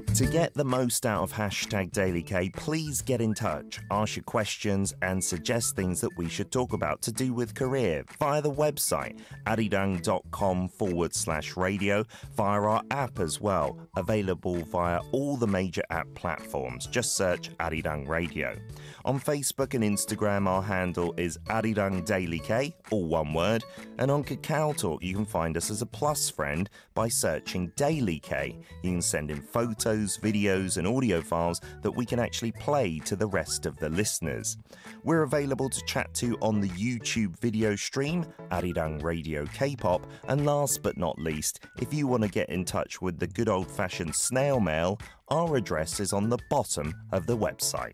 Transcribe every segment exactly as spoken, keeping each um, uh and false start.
To get the most out of hashtag Daily K, please get in touch, ask your questions and suggest things that we should talk about to do with career via the website arirang.com forward slash radio, via our app as well, available via all the major app platforms. Just search Arirang Radio. On Facebook and Instagram, our handle is Arirang Daily K, all one word, and on Kakao Talk you can find us as a plus friend by searching Daily K. You can send in photos, videos and audio files that we can actually play to the rest of the listeners. We're available to chat to on the YouTube video stream, Arirang Radio K-pop, and last but not least, if you want to get in touch with the good old-fashioned snail mail, our address is on the bottom of the website.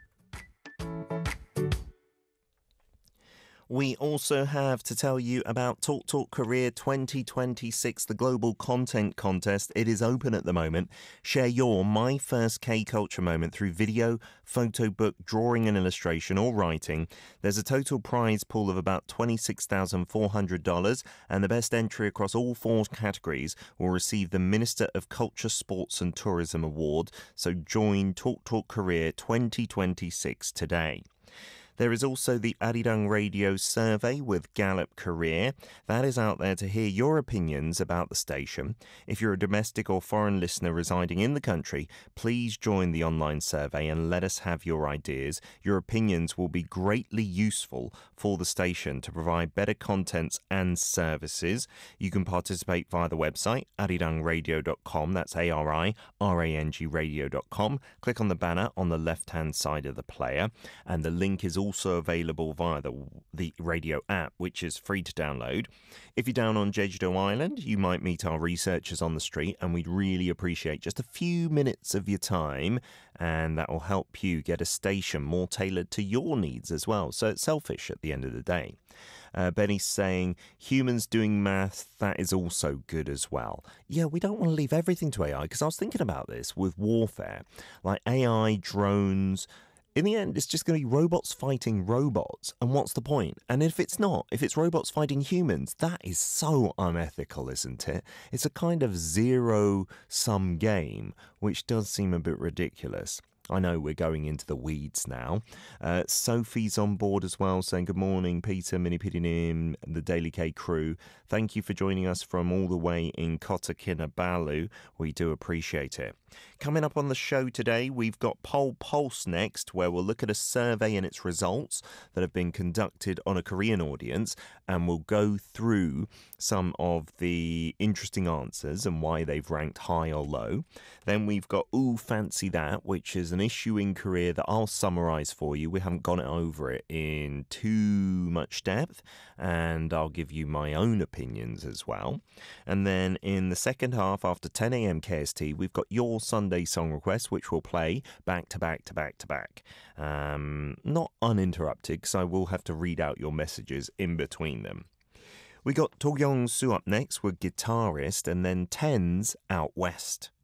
We also have to tell you about Talk Talk Career twenty twenty-six, the Global Content Contest. It is open at the moment. Share your My First K-Culture moment through video, photo book, drawing and illustration, or writing. There's a total prize pool of about twenty-six thousand four hundred dollars, and the best entry across all four categories will receive the Minister of Culture, Sports and Tourism Award. So join Talk Talk Career twenty twenty-six today. There is also the Arirang Radio survey with Gallup Career. That is out there to hear your opinions about the station. If you're a domestic or foreign listener residing in the country, please join the online survey and let us have your ideas. Your opinions will be greatly useful for the station to provide better contents and services. You can participate via the website, arirang radio dot com. That's A R I R A N G radio dot com. Click on the banner on the left-hand side of the player, and the link is also available via the, the radio app, which is free to download. If you're down on Jeju-do Island, you might meet our researchers on the street, and we'd really appreciate just a few minutes of your time, and that will help you get a station more tailored to your needs as well. So it's selfish at the end of the day. Uh, Benny's saying, humans doing math, that is also good as well. Yeah, we don't want to leave everything to A I, because I was thinking about this with warfare, like A I, drones. In the end, it's just going to be robots fighting robots. And what's the point? And if it's not, if it's robots fighting humans, that is so unethical, isn't it? It's a kind of zero-sum game, which does seem a bit ridiculous. I know we're going into the weeds now. Uh, Sophie's on board as well, saying good morning, Peter, Mini Pidinim, the Daily K crew. Thank you for joining us from all the way in Kota Kinabalu. We do appreciate it. Coming up on the show today, we've got Poll Pulse next, where we'll look at a survey and its results that have been conducted on a Korean audience, and we'll go through some of the interesting answers and why they've ranked high or low. Then we've got Ooh, Fancy That, which is an issue in Korea that I'll summarise for you. We haven't gone over it in too much depth, and I'll give you my own opinions as well. And then in the second half, after ten a.m. K S T, we've got your Sunday song request, which will play back to back to back to back. Um, not uninterrupted, because I will have to read out your messages in between them. We got To Young Soo up next with Guitarist, and then Tens Out West.